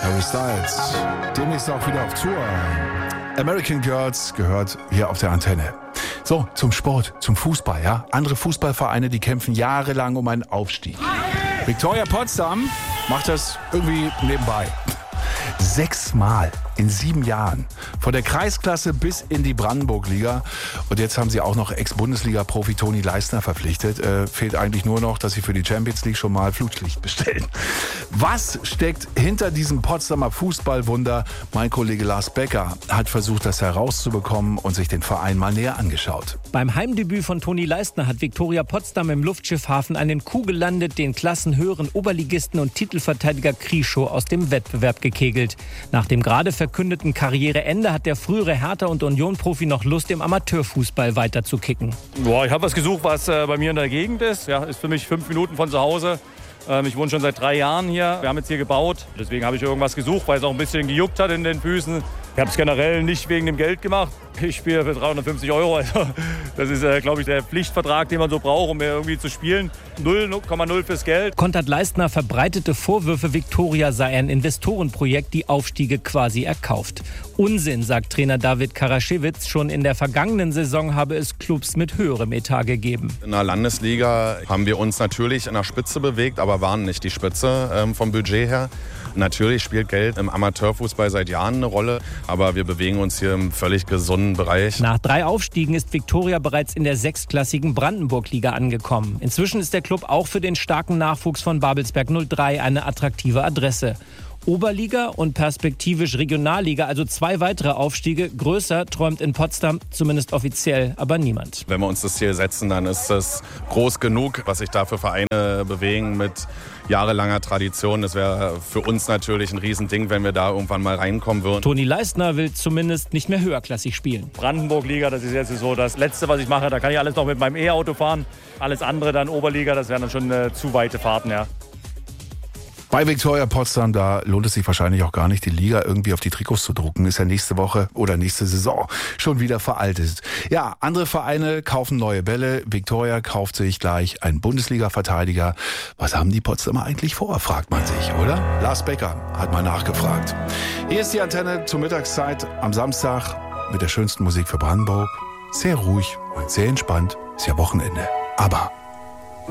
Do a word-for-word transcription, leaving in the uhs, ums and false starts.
Harry Styles, demnächst auch wieder auf Tour. American Girls gehört hier auf der Antenne. So, zum Sport, zum Fußball, ja. Andere Fußballvereine, die kämpfen jahrelang um einen Aufstieg. Viktoria Potsdam macht das irgendwie nebenbei. Sechsmal in sieben Jahren. Von der Kreisklasse bis in die Brandenburg-Liga. Und jetzt haben sie auch noch Ex-Bundesliga-Profi Toni Leistner verpflichtet. Äh, fehlt eigentlich nur noch, dass sie für die Champions League schon mal Flutlicht bestellen. Was steckt hinter diesem Potsdamer Fußballwunder? Mein Kollege Lars Becker hat versucht, das herauszubekommen und sich den Verein mal näher angeschaut. Beim Heimdebüt von Toni Leistner hat Viktoria Potsdam im Luftschiffhafen einen Coup gelandet, den klassenhöheren Oberligisten und Titelverteidiger Krieschow aus dem Wettbewerb gekegelt. Nach dem gerade verkündeten Karriereende hat der frühere Hertha- und Union-Profi noch Lust, im Amateurfußball weiter zu kicken. Boah, ich habe was gesucht, was äh, bei mir in der Gegend ist. Ja, ist für mich fünf Minuten von zu Hause. Ähm, ich wohne schon seit drei Jahren hier. Wir haben jetzt hier gebaut. Deswegen habe ich irgendwas gesucht, weil es auch ein bisschen gejuckt hat in den Füßen. Ich habe es generell nicht wegen dem Geld gemacht. Ich spiele für dreihundertfünfzig Euro. Also das ist, äh, glaube ich, der Pflichtvertrag, den man so braucht, um irgendwie zu spielen. null Komma null fürs Geld. Kontert Leistner verbreitete Vorwürfe, Viktoria sei ein Investorenprojekt, die Aufstiege quasi erkauft. Unsinn, sagt Trainer David Karaschewitz. Schon in der vergangenen Saison habe es Clubs mit höherem Etat gegeben. In der Landesliga haben wir uns natürlich in der Spitze bewegt, aber waren nicht die Spitze ähm, vom Budget her. Natürlich spielt Geld im Amateurfußball seit Jahren eine Rolle, aber wir bewegen uns hier im völlig gesunden Bereich. Nach drei Aufstiegen ist Viktoria bereits in der sechstklassigen Brandenburg-Liga angekommen. Inzwischen ist der Club auch für den starken Nachwuchs von Babelsberg null drei eine attraktive Adresse. Oberliga und perspektivisch Regionalliga, also zwei weitere Aufstiege. Größer träumt in Potsdam, zumindest offiziell, aber niemand. Wenn wir uns das Ziel setzen, dann ist das groß genug, was sich da für Vereine bewegen mit jahrelanger Tradition. Das wäre für uns natürlich ein Riesending, wenn wir da irgendwann mal reinkommen würden. Toni Leistner will zumindest nicht mehr höherklassig spielen. Brandenburg-Liga, das ist jetzt so das Letzte, was ich mache. Da kann ich alles noch mit meinem E-Auto fahren. Alles andere dann Oberliga, das wären dann schon äh, zu weite Fahrten, ja. Bei Viktoria Potsdam, da lohnt es sich wahrscheinlich auch gar nicht, die Liga irgendwie auf die Trikots zu drucken. Ist ja nächste Woche oder nächste Saison schon wieder veraltet. Ja, andere Vereine kaufen neue Bälle. Viktoria kauft sich gleich einen Bundesliga-Verteidiger. Was haben die Potsdamer eigentlich vor, fragt man sich, oder? Lars Becker hat mal nachgefragt. Hier ist die Antenne zur Mittagszeit am Samstag mit der schönsten Musik für Brandenburg. Sehr ruhig und sehr entspannt. Ist ja Wochenende. Aber